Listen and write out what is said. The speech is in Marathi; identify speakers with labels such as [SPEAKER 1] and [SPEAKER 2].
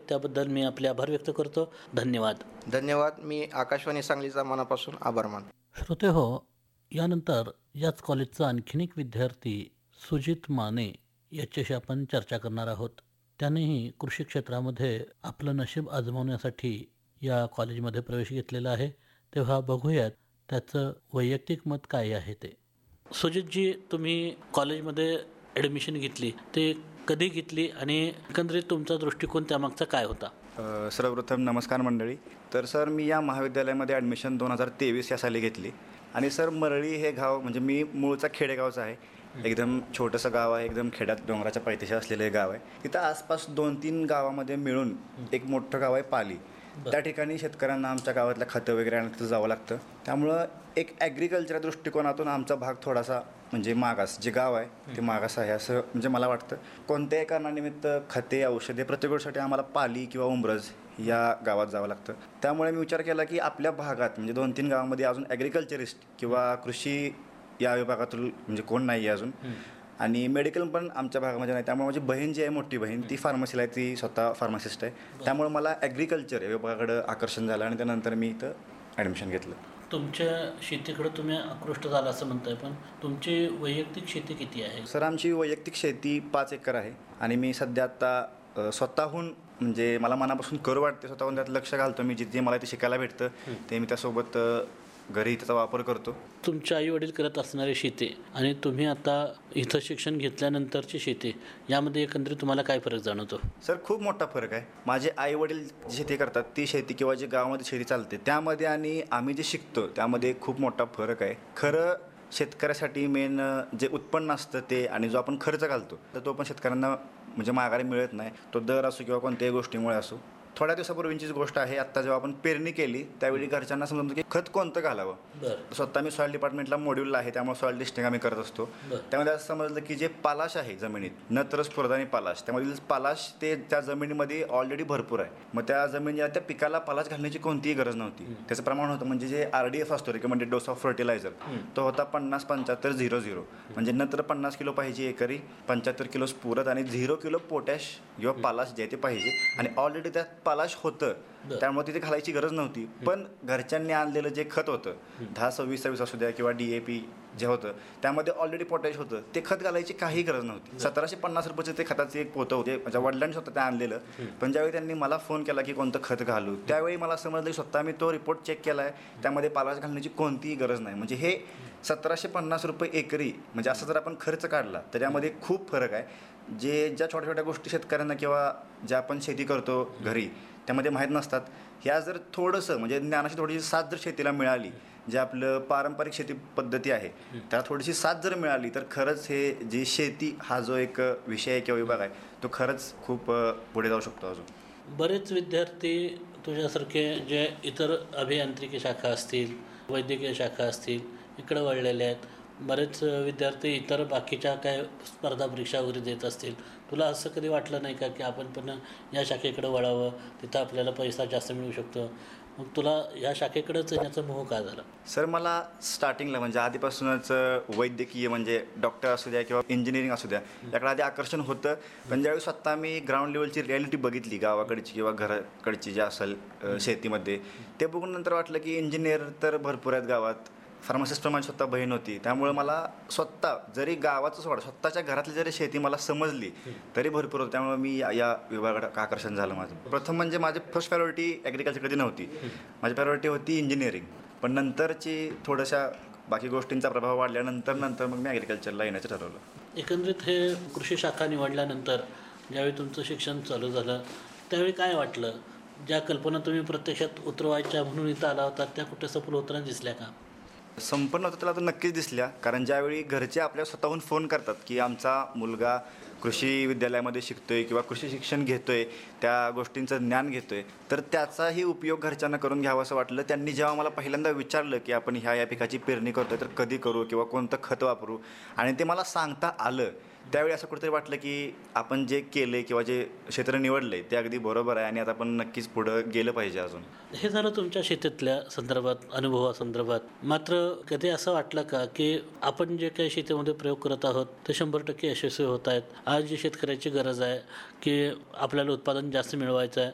[SPEAKER 1] त्याबद्दल मी आपले आभार व्यक्त करतो. धन्यवाद.
[SPEAKER 2] धन्यवाद. मी आकाशवाणी सांगलीचा मनापासून आभार मानतो.
[SPEAKER 1] श्रोते हो, यानंतर याच कॉलेजचा आणखीन एक विद्यार्थी सुजित माने याच्याशी आपण चर्चा करणार आहोत. त्यानेही कृषी क्षेत्रामध्ये आपलं नशीब आजमावण्यासाठी या कॉलेजमध्ये प्रवेश घेतलेला आहे. तेव्हा बघूयात त्याचं वैयक्तिक मत काय आहे ते. सुजितजी, तुम्ही कॉलेजमध्ये ॲडमिशन घेतली, ते कधी घेतली आणि एकंदरीत तुमचा दृष्टिकोन त्यामागचा काय होता?
[SPEAKER 3] सर्वप्रथम नमस्कार मंडळी. तर सर, मी या महाविद्यालयामध्ये ॲडमिशन 2023 या साली घेतली. आणि सर, मरळी हे गाव म्हणजे मी मूळचा खेडेगावचा आहे. एकदम छोटंसं गाव आहे, एकदम खेड्यात डोंगराच्या पायथ्याशी असलेलं हे गाव आहे. तिथं आसपास 2-3 गावामध्ये मिळून एक मोठं गाव आहे पाली. त्या ठिकाणी शेतकऱ्यांना आमच्या गावातल्या खतं वगैरे आणायला तिथं जावं लागतं. त्यामुळं एक ॲग्रिकल्चर दृष्टिकोनातून आमचा भाग थोडासा म्हणजे मागास, जे गाव आहे ते मागास आहे असं म्हणजे मला वाटतं. कोणत्याही कारणानिमित्त खते, औषधे प्रत्येक गोष्टीसाठी आम्हाला पाली किंवा उंब्रज या गावात जावं लागतं. त्यामुळे मी विचार केला की आपल्या भागात म्हणजे 2-3 गावामध्ये अजून ॲग्रिकल्चरिस्ट किंवा कृषी या विभागातून म्हणजे कोण नाही आहे अजून. आणि मेडिकल पण आमच्या भागामध्ये नाही. त्यामुळे माझी बहीण जी आहे, मोठी बहीण, ती फार्मसीला आहे, ती स्वतः फार्मासिस्ट आहे. त्यामुळे मला ॲग्रिकल्चर या विभागाकडं आकर्षण झालं आणि त्यानंतर मी इथं ॲडमिशन घेतलं.
[SPEAKER 1] तुमच्या शेतीकडे तुम्ही आकृष्ट झाला असं म्हणताय, पण तुमची वैयक्तिक शेती किती आहे?
[SPEAKER 3] सर, आमची वैयक्तिक शेती 5 एकर आहे. आणि मी सध्या आत्ता स्वतःहून म्हणजे मला मनापासून करू वाटते, स्वतःहून त्यात लक्ष घालतो. मी जिथे मला ते शिकायला भेटतं ते मी त्यासोबत घरी त्याचा वापर करतो.
[SPEAKER 1] तुमचे आई वडील करत असणारी शेती आणि तुम्ही आता इथं शिक्षण घेतल्यानंतरची शेती, यामध्ये एकंदरीत तुम्हाला काय फरक जाणवतो?
[SPEAKER 3] सर, खूप मोठा फरक आहे. माझे आई वडील जी शेती करतात ती शेती किंवा जे गावामध्ये शेती चालते त्यामध्ये आणि आम्ही जे शिकतो त्यामध्ये खूप मोठा फरक आहे. खरं शेतकऱ्यासाठी मेन जे उत्पन्न असतं ते आणि जो आपण खर्च घालतो तर तो पण शेतकऱ्यांना म्हणजे माघारी मिळत नाही. तो दर असो किंवा कोणत्याही गोष्टीमुळे असो. थोड्या दिवसापूर्वींचीच गोष्ट आहे. आत्ता जेव्हा आपण पेरणी केली त्यावेळी घरच्यांना समजतं की खत कोणतं घालावं. स्वतः मी सॉईल डिपार्टमेंटला मॉड्यूलला आहे, त्यामुळे सॉईल टेस्टिंग आम्ही करत असतो. त्यामध्ये असं समजलं की जे पालाश आहे जमिनीत, नत्र, स्फुरद आणि पालाश, त्यामधील पालाश ते त्या जमिनीमध्ये ऑलरेडी भरपूर आहे. मग त्या जमिनी त्या पिकाला पालाश घालण्याची कोणतीही गरज नव्हती. त्याचं प्रमाण होतं म्हणजे जे RDF असतो, रिकमेंडेड डोस ऑफ फर्टिलायझर, तो होता 50-75-00. म्हणजे नत्र 50 किलो पाहिजे एकरी, 75 किलो स्फुरद आणि 0 किलो पोटॅश किंवा पालाश जे ते पाहिजे. आणि ऑलरेडी त्यात पालाश होतं त्यामुळे तिथे घालायची गरज नव्हती. पण घरच्यांनी आणलेलं जे खत होतं 10-26-26 असू द्या किंवा DAP जे होतं त्यामध्ये ऑलरेडी पोटॅश होतं, ते खत घालायची काही गरज नव्हती. 1750 रुपयाचं ते खताचं एक पोतं होते. माझ्या वडिलांनी स्वतः ते आणलेलं. पण ज्यावेळी त्यांनी मला फोन केला की कोणतं खत घालू, त्यावेळी मला समजलं की स्वतः मी तो रिपोर्ट चेक केला आहे, त्यामध्ये पालाश घालण्याची कोणतीही गरज नाही. म्हणजे हे 1750 रुपये एकरी म्हणजे असं जर आपण खर्च काढला तर यामध्ये खूप फरक आहे. ज्या छोट्या छोट्या गोष्टी शेतकऱ्यांना किंवा ज्या आपण शेती करतो घरी त्यामध्ये माहीत नसतात, ह्या जर थोडंसं म्हणजे ज्ञानाची थोडीशी साथ जर शेतीला मिळाली, जे आपलं पारंपरिक शेती पद्धती आहे त्याला थोडीशी साथ जर मिळाली तर खरंच हे जे शेती हा जो एक विषय आहे किंवा विभाग आहे तो खरंच खूप पुढे जाऊ शकतो. अजून
[SPEAKER 1] बरेच विद्यार्थी तुझ्यासारखे जे इतर अभियांत्रिकी शाखा असतील, वैद्यकीय शाखा असतील, इकडं वळलेले आहेत. बरेच विद्यार्थी इतर बाकीच्या काय स्पर्धा परीक्षा वगैरे देत असतील. तुला असं कधी वाटलं नाही का की आपण पण या शाखेकडे वळावं, तिथं आपल्याला पैसा जास्त मिळू शकतो? मग तुला या शाखेकडेच येण्याचा मोह का झाला?
[SPEAKER 3] सर, मला स्टार्टिंगला म्हणजे आधीपासूनच वैद्यकीय म्हणजे डॉक्टर असू द्या किंवा इंजिनिअरिंग असू द्या याकडे आधी आकर्षण होतं. पण ज्यावेळी स्वतः मी ग्राउंड लेवलची रिॲलिटी बघितली गावाकडची किंवा घराकडची जी असेल शेतीमध्ये, ते बघून नंतर वाटलं की इंजिनियर तर भरपूर आहेत गावात. फार्मासिस्टप्रमाणे स्वतः बहीण होती, त्यामुळे मला स्वतः जरी गावाचं सोडा स्वतःच्या घरातली जरी शेती मला समजली तरी भरपूर होतं. त्यामुळे मी या विभागात आकर्षण झालं माझं. प्रथम म्हणजे माझी फर्स्ट प्रायोरिटी ॲग्रिकल्चर कधी नव्हती. माझी प्रायोरिटी होती इंजिनिअरिंग. पण नंतरची थोड्याशा बाकी गोष्टींचा प्रभाव वाढल्यानंतर मग मी ॲग्रिकल्चरला येण्याचं ठरवलं.
[SPEAKER 1] एकंदरीत हे कृषी शाखा निवडल्यानंतर ज्यावेळी तुमचं शिक्षण चालू झालं त्यावेळी काय वाटलं? ज्या कल्पना तुम्ही प्रत्यक्षात उतरवायच्या म्हणून इथं आला होता त्या कुठे सफल होताना दिसल्या का?
[SPEAKER 3] संपन्न होतं त्याला तर नक्कीच दिसल्या. कारण ज्यावेळी घरचे आपल्या स्वतःहून फोन करतात की आमचा मुलगा कृषी विद्यालयामध्ये शिकतोय किंवा कृषी शिक्षण घेतोय, त्या गोष्टींचं ज्ञान घेतोय, तर त्याचाही उपयोग घरच्यांना करून घ्यावं असं वाटलं. त्यांनी जेव्हा मला पहिल्यांदा विचारलं की आपण ह्या पिकाची पेरणी करतोय तर कधी करू किंवा कोणतं खत वापरू आणि ते मला सांगता आलं, त्यावेळी असं कुठेतरी वाटलं की आपण जे केलं किंवा जे क्षेत्र निवडलं ते अगदी बरोबर आहे आणि आता आपण नक्कीच पुढं गेलं पाहिजे. अजून
[SPEAKER 1] हे झालं तुमच्या शेतीतल्या संदर्भात, अनुभवासंदर्भात. मात्र कधी असं वाटलं का की आपण जे काही शेतीमध्ये प्रयोग करत आहोत ते 100% यशस्वी होत आहेत? आज जी शेतकऱ्याची गरज आहे की आपल्याला उत्पादन जास्त मिळवायचं आहे,